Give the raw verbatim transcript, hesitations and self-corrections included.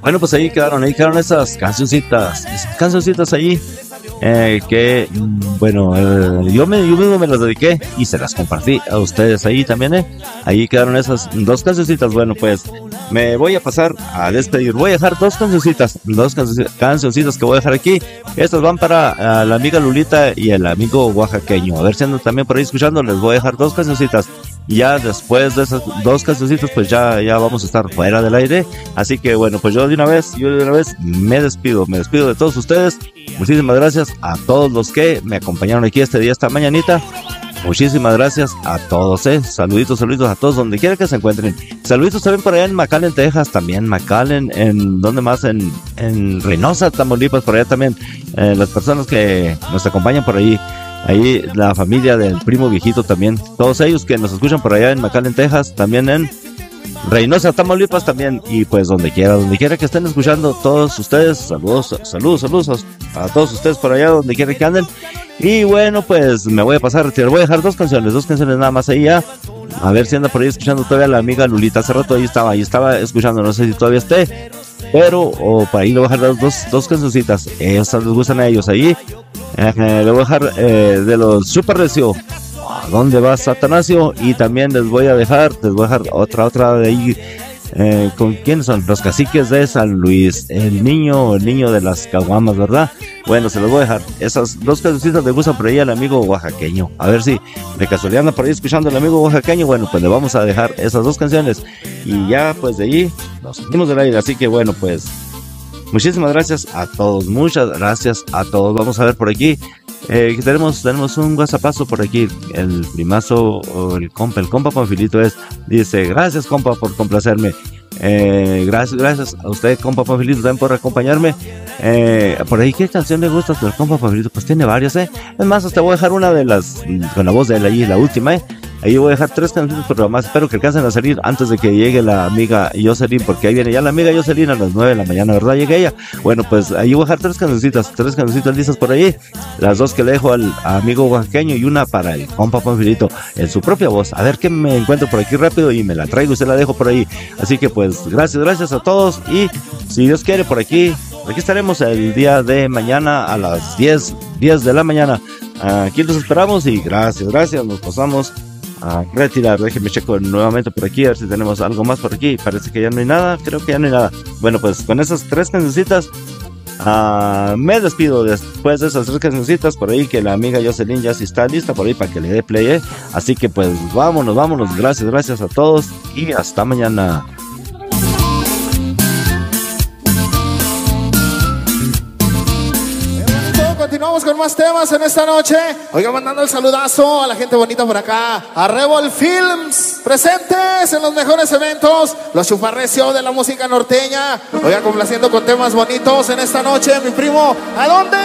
Bueno, pues ahí quedaron, ahí quedaron esas cancioncitas, esas cancioncitas ahí. Eh, que mm, bueno, eh, yo, me, yo mismo me las dediqué y se las compartí a ustedes ahí también, eh. Ahí quedaron esas dos cancioncitas. Bueno, pues me voy a pasar a despedir. Voy a dejar dos cancioncitas, dos cancionci- cancioncitas que voy a dejar aquí. Estas van para uh, la amiga Lulita y el amigo oaxaqueño. A ver si andan también por ahí escuchando. Les voy a dejar dos cancioncitas. Y ya después de esas dos cancioncitas, pues ya, ya vamos a estar fuera del aire. Así que bueno, pues yo de una vez, yo de una vez me despido, me despido de todos ustedes. Muchísimas gracias a todos los que me acompañaron aquí este día, esta mañanita. Muchísimas gracias a todos, eh. Saluditos, saluditos a todos donde quiera que se encuentren. Saluditos también por allá en McAllen, Texas, también McAllen, en donde más, en, en Reynosa, Tamaulipas, por allá también. Eh, las personas que nos acompañan por ahí. Ahí la familia del primo viejito también. Todos ellos que nos escuchan por allá en McAllen, Texas, también en Reynosa, Tamaulipas también. Y pues donde quiera, donde quiera que estén escuchando todos ustedes. Saludos, saludos, saludos a todos ustedes por allá, donde quiera que anden. Y bueno, pues me voy a pasar a retirar. Voy a dejar dos canciones, dos canciones nada más ahí ya. A ver si anda por ahí escuchando todavía la amiga Lulita. Hace rato ahí estaba, ahí estaba escuchando, no sé si todavía esté. Pero o por ahí le voy a dejar dos, dos cancioncitas. Esas les gustan a ellos ahí. Eh, le voy a dejar eh, de los Super Recio. ¿A dónde va Satanasio? Y también les voy a dejar, les voy a dejar otra, otra de ahí. Eh, ¿Con quiénes son? Los caciques de San Luis. El niño, el niño de las caguamas, ¿verdad? Bueno, se los voy a dejar. Esas dos cancioncitas le gustan por ahí al amigo oaxaqueño. A ver si de casualidad anda por ahí escuchando al amigo oaxaqueño. Bueno, pues le vamos a dejar esas dos canciones. Y ya, pues de ahí nos salimos del aire. Así que bueno, pues muchísimas gracias a todos. Muchas gracias a todos. Vamos a ver por aquí. Eh, tenemos, tenemos un whatsappazo por aquí. El primazo, o el compa, el compa Panfilito es, dice, gracias compa por complacerme. Eh, gracias, gracias a usted, compa Panfilito, también por acompañarme. Eh, por ahí, ¿qué canción le gusta del compa Panfilito? Pues tiene varias, eh. Es más, hasta voy a dejar una de las, con la voz de él ahí, la última, eh. Ahí voy a dejar tres canciones, pero más espero que alcancen a salir antes de que llegue la amiga Jocelyn, porque ahí viene ya la amiga Jocelyn a las nueve de la mañana, ¿verdad? Llega ella. Bueno, pues ahí voy a dejar tres cancioncitas, tres cancioncitas listas por ahí. Las dos que le dejo al amigo oaxaqueño y una para el compa Panfilito en su propia voz. A ver qué me encuentro por aquí rápido y me la traigo y se la dejo por ahí. Así que pues gracias, gracias a todos y si Dios quiere por aquí, aquí estaremos el día de mañana a las diez de la mañana. Aquí los esperamos y gracias, gracias, nos pasamos a retirar. Déjenme checo nuevamente por aquí a ver si tenemos algo más por aquí. Parece que ya no hay nada, creo que ya no hay nada. Bueno, pues con esas tres cancioncitas uh, me despido. Después de esas tres cancioncitas por ahí, que la amiga Jocelyn ya sí está lista por ahí para que le dé play, ¿eh? Así que pues vámonos, vámonos. Gracias, gracias a todos y hasta mañana. Continuamos con más temas en esta noche. Oiga, mandando el saludazo a la gente bonita por acá, a Rebel Films, presentes en los mejores eventos, los chuparrecio de la música norteña. Oiga, complaciendo con temas bonitos en esta noche, mi primo. ¿A dónde?